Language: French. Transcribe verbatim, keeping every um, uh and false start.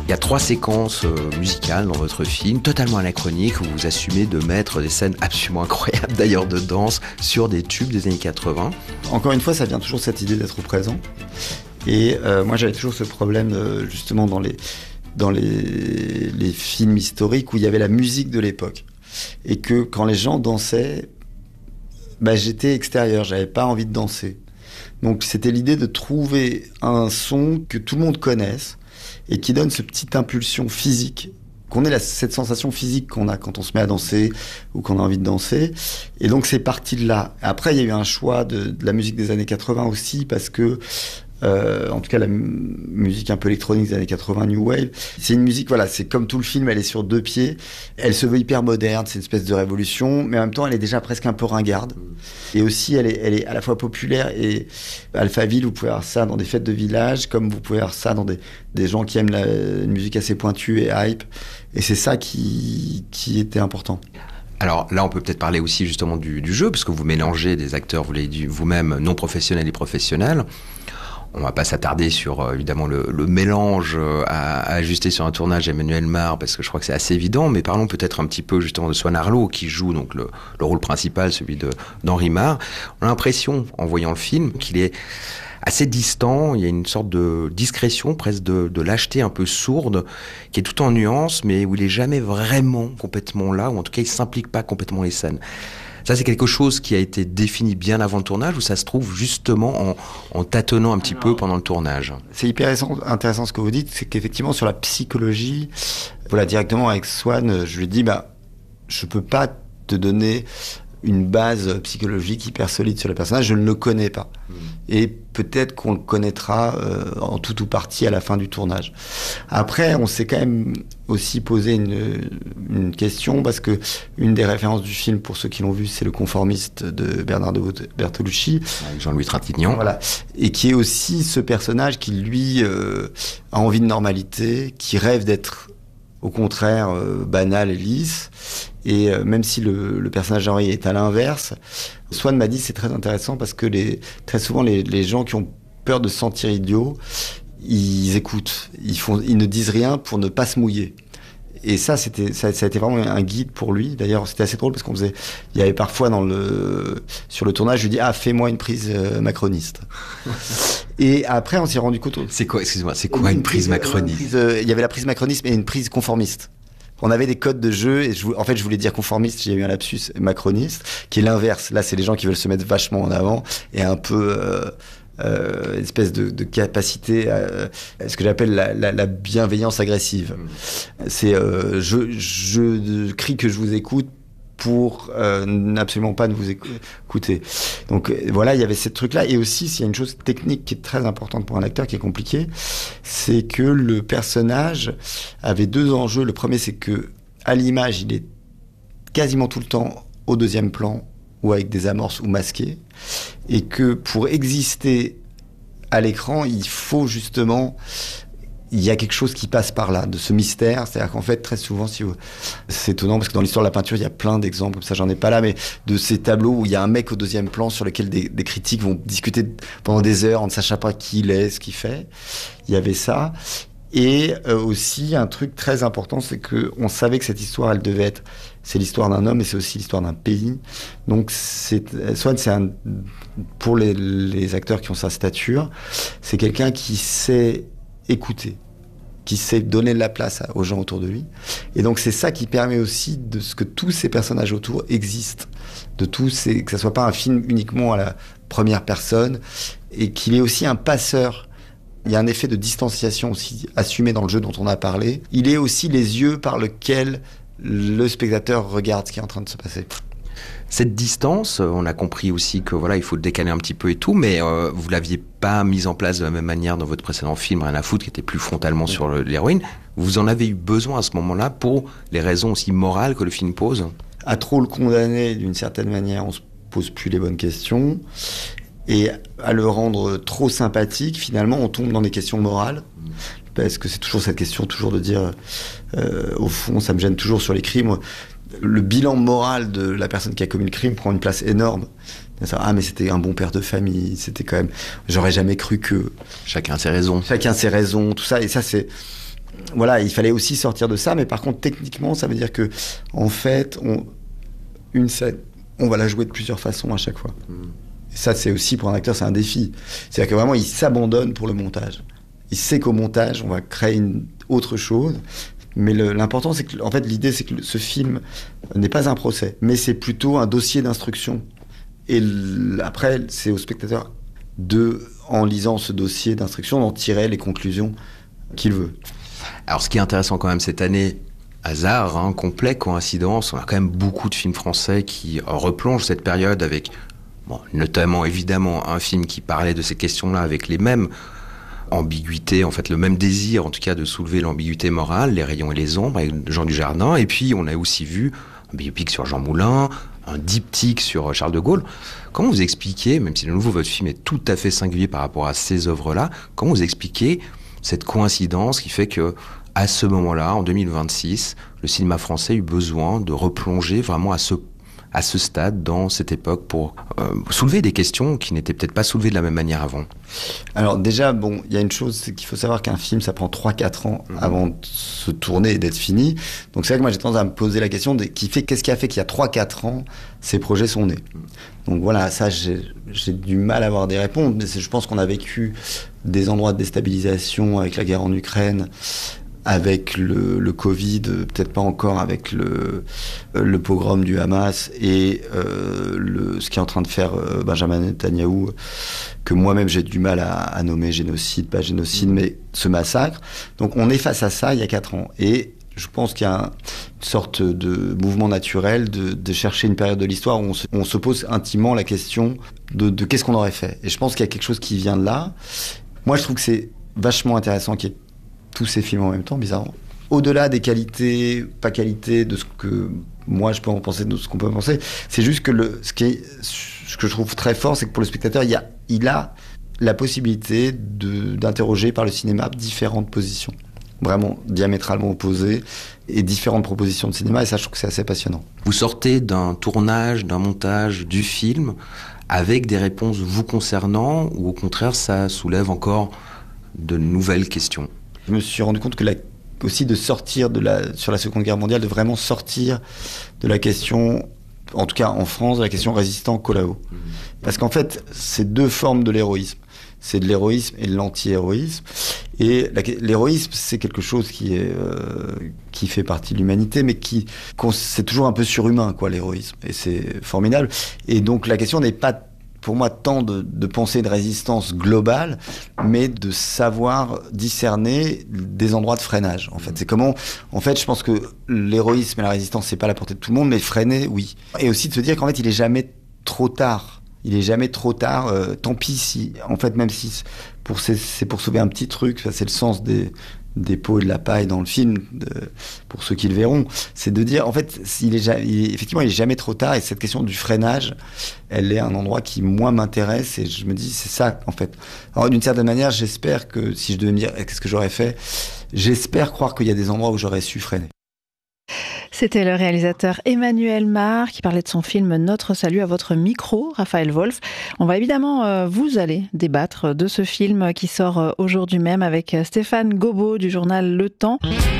Il y a trois séquences euh, musicales dans votre film, totalement anachroniques, où vous assumez de mettre des scènes absolument incroyables, d'ailleurs de danse, sur des tubes des années quatre-vingts. Encore une fois, ça vient toujours de cette idée d'être au présent. Et euh, moi, j'avais toujours ce problème, euh, justement, dans les, dans les, les films historiques où il y avait la musique de l'époque. Et que quand les gens dansaient, bah, j'étais extérieur, j'avais pas envie de danser. Donc c'était l'idée de trouver un son que tout le monde connaisse et qui donne ce petite impulsion physique, qu'on ait la, cette sensation physique qu'on a quand on se met à danser ou qu'on a envie de danser. Et donc c'est parti de là. Après, il y a eu un choix de, de la musique des années quatre-vingts aussi, parce que Euh, en tout cas la m- musique un peu électronique des années quatre-vingts, New Wave, c'est une musique, voilà, c'est comme tout le film, elle est sur deux pieds, elle se veut hyper moderne, c'est une espèce de révolution, mais en même temps elle est déjà presque un peu ringarde, et aussi elle est, elle est à la fois populaire, et Alphaville, vous pouvez avoir ça dans des fêtes de village, comme vous pouvez avoir ça dans des, des gens qui aiment la une musique assez pointue et hype, et c'est ça qui, qui était important. Alors là, on peut peut-être parler aussi justement du, du jeu, parce que vous mélangez des acteurs, vous l'avez dit vous-même, non professionnels et professionnels. On va pas s'attarder sur, euh, évidemment, le, le mélange euh, à, à ajuster sur un tournage Emmanuel Mar, parce que je crois que c'est assez évident, mais parlons peut-être un petit peu justement de Swan Arlo, qui joue donc le, le rôle principal, celui de, d'Henri Mar. On a l'impression, en voyant le film, qu'il est assez distant, il y a une sorte de discrétion, presque de, de lâcheté un peu sourde, qui est tout en nuances, mais où il est jamais vraiment complètement là, ou en tout cas il s'implique pas complètement les scènes. Ça, c'est quelque chose qui a été défini bien avant le tournage, ou ça se trouve justement en, en tâtonnant un petit peu pendant le tournage? C'est hyper intéressant ce que vous dites, c'est qu'effectivement sur la psychologie, voilà, directement avec Swan, je lui dis, bah, je peux pas te donner une base psychologique hyper solide sur le personnage, je ne le connais pas. Mmh. Et peut-être qu'on le connaîtra euh, en tout ou partie à la fin du tournage. Après, on s'est quand même aussi posé une, une question, parce que une des références du film, pour ceux qui l'ont vu, c'est Le Conformiste de Bernardo Bertolucci. Avec Jean-Louis Trintignant. Voilà. Et qui est aussi ce personnage qui, lui, euh, a envie de normalité, qui rêve d'être, au contraire, euh, banal et lisse. Et euh, même si le, le personnage d'Henri est à l'inverse, Swan m'a dit c'est très intéressant parce que les, très souvent les, les gens qui ont peur de se sentir idiots, ils écoutent, ils, font, ils ne disent rien pour ne pas se mouiller. Et ça, c'était, ça, ça a été vraiment un guide pour lui. D'ailleurs, c'était assez drôle parce qu'on faisait, il y avait parfois dans le, sur le tournage, je lui dis ah fais-moi une prise euh, macroniste. Et après, on s'est rendu compte. C'est quoi, excuse-moi, c'est quoi une, une prise, prise macroniste? Une prise, euh, Il y avait la prise macroniste et une prise conformiste. On avait des codes de jeu et je, en fait je voulais dire conformiste, j'ai eu un lapsus, macroniste, qui est l'inverse. Là, c'est les gens qui veulent se mettre vachement en avant et un peu euh, euh, une espèce de, de capacité à, à ce que j'appelle la, la, la bienveillance agressive. Mmh. C'est euh, je, je crie que je vous écoute pour euh, absolument pas ne vous écouter. Donc euh, voilà, il y avait ce truc-là. Et aussi, il y a une chose technique qui est très importante pour un acteur, qui est compliquée, c'est que le personnage avait deux enjeux. Le premier, c'est que à l'image, il est quasiment tout le temps au deuxième plan, ou avec des amorces, ou masqué. Et que pour exister à l'écran, il faut justement... il y a quelque chose qui passe par là, de ce mystère. C'est-à-dire qu'en fait, très souvent, si vous... c'est étonnant, parce que dans l'histoire de la peinture, il y a plein d'exemples, comme ça, j'en ai pas là, mais de ces tableaux où il y a un mec au deuxième plan sur lequel des, des critiques vont discuter pendant des heures en ne sachant pas qui il est, ce qu'il fait. Il y avait ça. Et euh, aussi, un truc très important, c'est qu'on savait que cette histoire, elle devait être... c'est l'histoire d'un homme, et c'est aussi l'histoire d'un pays. Donc, c'est, soit c'est un... pour les, les acteurs qui ont sa stature, c'est quelqu'un qui sait... écouter, qui sait donner de la place aux gens autour de lui. Et donc c'est ça qui permet aussi de ce que tous ces personnages autour existent, de tous ces, que ça soit pas un film uniquement à la première personne, et qu'il est aussi un passeur. Il y a un effet de distanciation aussi assumé dans le jeu dont on a parlé. Il est aussi les yeux par lesquels le spectateur regarde ce qui est en train de se passer. Cette distance, on a compris aussi que voilà, il faut le décaler un petit peu et tout, mais euh, vous l'aviez pas mise en place de la même manière dans votre précédent film Rien à foutre, qui était plus frontalement mmh. sur le, l'héroïne. Vous en avez eu besoin à ce moment-là pour les raisons aussi morales que le film pose? À trop le condamner d'une certaine manière, on se pose plus les bonnes questions, et à le rendre trop sympathique, finalement, on tombe dans des questions morales. Mmh. Parce que c'est toujours cette question, toujours de dire, euh, au fond, ça me gêne toujours sur les crimes. Le bilan moral de la personne qui a commis le crime prend une place énorme. Ah, mais c'était un bon père de famille, c'était quand même... J'aurais jamais cru que... Chacun a ses raisons. Chacun a ses raisons, tout ça. Et ça, c'est... voilà, il fallait aussi sortir de ça, mais par contre, techniquement, ça veut dire que, en fait, on, une scène, on va la jouer de plusieurs façons à chaque fois. Mmh. Et ça, c'est aussi, pour un acteur, c'est un défi. C'est-à-dire que vraiment, il s'abandonne pour le montage. Il sait qu'au montage, on va créer une autre chose. Mais le, l'important, c'est que, en fait, l'idée, c'est que ce film n'est pas un procès, mais c'est plutôt un dossier d'instruction. Et l- après, c'est au spectateur de, en lisant ce dossier d'instruction, d'en tirer les conclusions qu'il veut. Alors, ce qui est intéressant quand même cette année, hasard, hein, complet, coïncidence, on a quand même beaucoup de films français qui replongent cette période avec, bon, notamment, évidemment, un film qui parlait de ces questions-là avec les mêmes ambiguïtés, en fait, le même désir, en tout cas, de soulever l'ambiguïté morale, Les rayons et les ombres, avec Jean Dujardin. Et puis, on a aussi vu un biopic sur Jean Moulin, un diptyque sur Charles de Gaulle. Comment vous expliquez, même si de nouveau votre film est tout à fait singulier par rapport à ces œuvres-là, comment vous expliquez cette coïncidence qui fait que, à ce moment-là, en deux mille vingt-six, le cinéma français a eu besoin de replonger vraiment à ce, à ce stade, dans cette époque, pour euh, soulever des questions qui n'étaient peut-être pas soulevées de la même manière avant? Alors déjà, bon, il y a une chose, c'est qu'il faut savoir qu'un film, ça prend trois quatre ans mmh. avant de se tourner et d'être fini. Donc c'est vrai que moi, j'ai tendance à me poser la question de, qui fait, qu'est-ce qui a fait qu'il y a trois quatre ans, ces projets sont nés. Mmh. Donc voilà, ça, j'ai, j'ai du mal à avoir des réponses. Mais c'est, je pense qu'on a vécu des endroits de déstabilisation avec la guerre en Ukraine, avec le, le Covid, peut-être pas encore avec le, le pogrom du Hamas et euh, le, ce qu'est en train de faire euh, Benjamin Netanyahou, que moi-même j'ai du mal à, à nommer génocide, pas génocide, mais ce massacre. Donc on est face à ça il y a quatre ans. Et je pense qu'il y a une sorte de mouvement naturel de, de chercher une période de l'histoire où on se, on se pose intimement la question de, de qu'est-ce qu'on aurait fait. Et je pense qu'il y a quelque chose qui vient de là. Moi je trouve que c'est vachement intéressant qu'il y ait tous ces films en même temps, bizarrement. Au-delà des qualités, pas qualités, de ce que moi je peux en penser, de ce qu'on peut en penser, c'est juste que le, ce, qui est, ce que je trouve très fort, c'est que pour le spectateur, il, y a, il a la possibilité de, d'interroger par le cinéma différentes positions, vraiment diamétralement opposées, et différentes propositions de cinéma, et ça, je trouve que c'est assez passionnant. Vous sortez d'un tournage, d'un montage du film, avec des réponses vous concernant, ou au contraire, ça soulève encore de nouvelles questions? Je me suis rendu compte que la, aussi de sortir de la, sur la Seconde Guerre mondiale, de vraiment sortir de la question, en tout cas en France, de la question résistant-collabo. Mmh. Parce qu'en fait, c'est deux formes de l'héroïsme. C'est de l'héroïsme et de l'anti-héroïsme. Et la, l'héroïsme, c'est quelque chose qui, est, euh, qui fait partie de l'humanité, mais qui, c'est toujours un peu surhumain, quoi, l'héroïsme. Et c'est formidable. Et donc la question n'est pas, pour moi, tant de, de penser de résistance globale, mais de savoir discerner des endroits de freinage. En fait, c'est comment, en fait, je pense que l'héroïsme et la résistance, c'est pas à la portée de tout le monde, mais freiner, oui. Et aussi de se dire qu'en fait, il est jamais trop tard. Il est jamais trop tard. Euh, tant pis si, en fait, même si pour c'est, c'est pour sauver un petit truc, ça c'est le sens des des pots et de la paille dans le film, de, pour ceux qui le verront, c'est de dire, en fait, il est, il est, effectivement, il est jamais trop tard, et cette question du freinage, elle est un endroit qui, moi, m'intéresse, et je me dis, c'est ça, en fait. Alors, d'une certaine manière, j'espère que, si je devais me dire, qu'est-ce que j'aurais fait, j'espère croire qu'il y a des endroits où j'aurais su freiner. C'était le réalisateur Emmanuel Mar qui parlait de son film Notre salut à votre micro, Raphaël Wolf. On va évidemment, euh, vous allez débattre de ce film qui sort aujourd'hui même avec Stéphane Gobot du journal Le Temps.